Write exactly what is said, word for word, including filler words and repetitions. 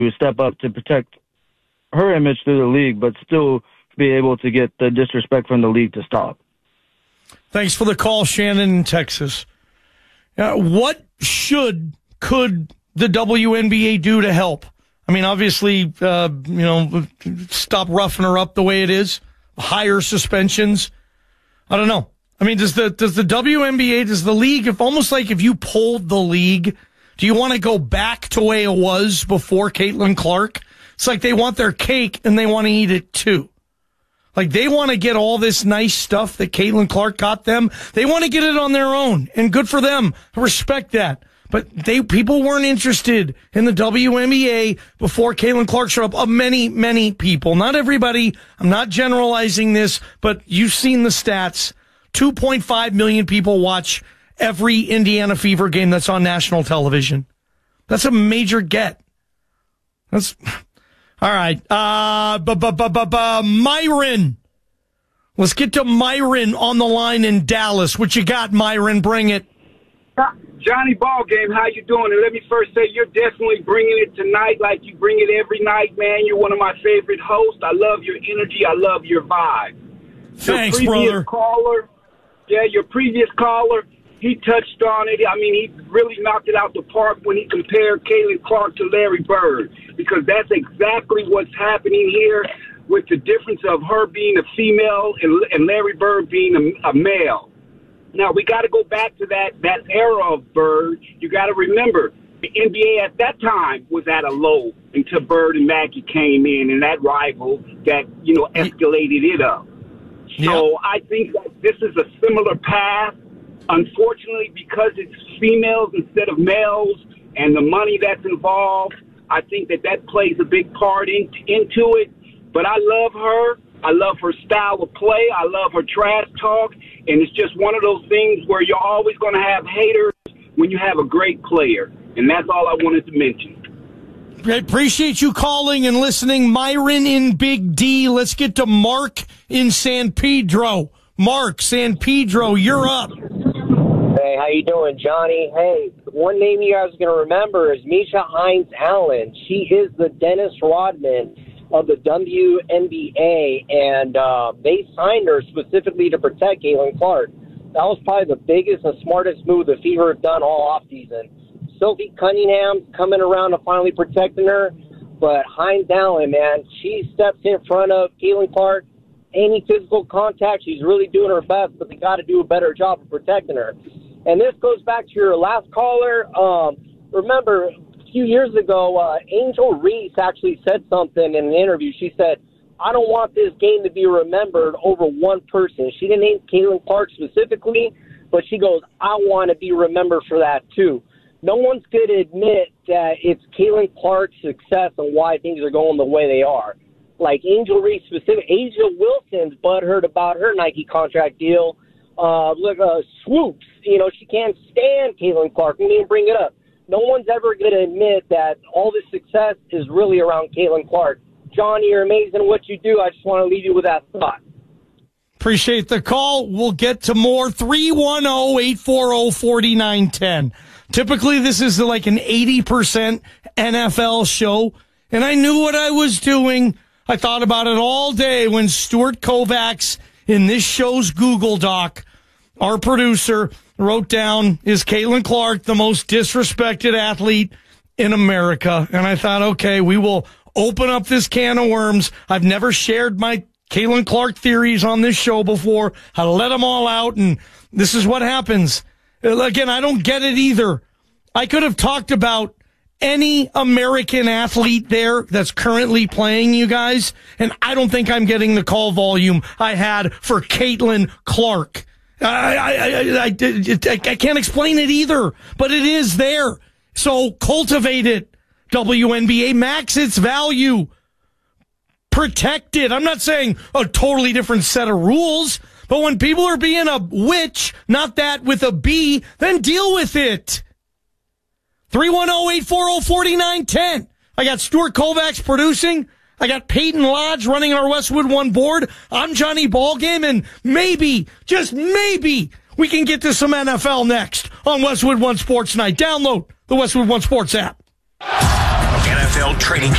step up to protect her image through the league, but still be able to get the disrespect from the league to stop. Thanks for the call, Shannon in Texas. Uh, what should, could the W N B A do to help? I mean, obviously, uh, you know, stop roughing her up the way it is, higher suspensions. I don't know. I mean, does the does the W N B A, does the league, if almost like if you polled the league, do you want to go back to the way it was before Caitlin Clark? It's like they want their cake and they want to eat it too. Like they want to get all this nice stuff that Caitlin Clark got them. They want to get it on their own, and good for them. I respect that. But they people weren't interested in the W N B A before Caitlin Clark showed up. Of many, many people. Not everybody. I'm not generalizing this, but you've seen the stats. two point five million people watch every Indiana Fever game that's on national television. That's a major get. That's all right. Uh, bu- bu- bu- bu- bu- Myron. Let's get to Myron on the line in Dallas. What you got, Myron? Bring it. Johnny Ballgame, how you doing? And let me first say you're definitely bringing it tonight like you bring it every night, man. You're one of my favorite hosts. I love your energy. I love your vibe. Thanks, your previous brother. Caller, yeah, your previous caller, he touched on it. I mean, he really knocked it out the park when he compared Caitlin Clark to Larry Bird, because that's exactly what's happening here with the difference of her being a female and, and Larry Bird being a, a male. Now, we got to go back to that, that era of Bird. You got to remember, the N B A at that time was at a low until Bird and Mackey came in, and that rival that, you know, escalated it up. So yep. I think that this is a similar path. Unfortunately, because it's females instead of males and the money that's involved, I think that that plays a big part in, into it. But I love her. I love her style of play. I love her trash talk. And it's just one of those things where you're always going to have haters when you have a great player. And that's all I wanted to mention. I appreciate you calling and listening. Myron in Big D. Let's get to Mark in San Pedro. Mark, San Pedro, you're up. Hey, how you doing, Johnny? Hey, one name you guys are going to remember is Misha Hines-Allen. She is the Dennis Rodman of the W N B A, and uh, they signed her specifically to protect Caitlin Clark. That was probably the biggest and smartest move the Fever have done all offseason. Sophie Cunningham's coming around to finally protecting her, but Hines-Allen, man, she steps in front of Caitlin Clark. Any physical contact, she's really doing her best, but they got to do a better job of protecting her. And this goes back to your last caller. Um, remember, a few years ago, uh, Angel Reese actually said something in an interview. She said, I don't want this game to be remembered over one person. She didn't name Caitlin Clark specifically, but she goes, I want to be remembered for that too. No one's going to admit that it's Caitlin Clark's success and why things are going the way they are. Like Angel Reese specific, Asia Wilson's butthurt about her Nike contract deal. Uh, look, uh, Swoops, you know, she can't stand Caitlin Clark. We didn't bring it up. No one's ever going to admit that all this success is really around Caitlin Clark. Johnny, you're amazing at what you do. I just want to leave you with that thought. Appreciate the call. We'll get to more. three one zero, eight four zero, four nine one zero. Typically, this is like an eighty percent N F L show, and I knew what I was doing. I thought about it all day when Stuart Kovacs in this show's Google Doc, our producer, wrote down, is Caitlin Clark the most disrespected athlete in America? And I thought, okay, we will open up this can of worms. I've never shared my Caitlin Clark theories on this show before. I let them all out, and this is what happens. Again, I don't get it either. I could have talked about any American athlete there that's currently playing, you guys, and I don't think I'm getting the call volume I had for Caitlin Clark. I, I, I, I, I, I can't explain it either, but it is there. So cultivate it, W N B A. Max its value. Protect it. I'm not saying a totally different set of rules, but when people are being a witch, not that with a B, then deal with it. three one zero, eight four zero, four nine one zero. I got Stuart Kovacs producing. I got Peyton Lodge running our Westwood One board. I'm Johnny Ballgame, and maybe, just maybe, we can get to some N F L next on Westwood One Sports Night. Download the Westwood One Sports app. N F L N F L training camp.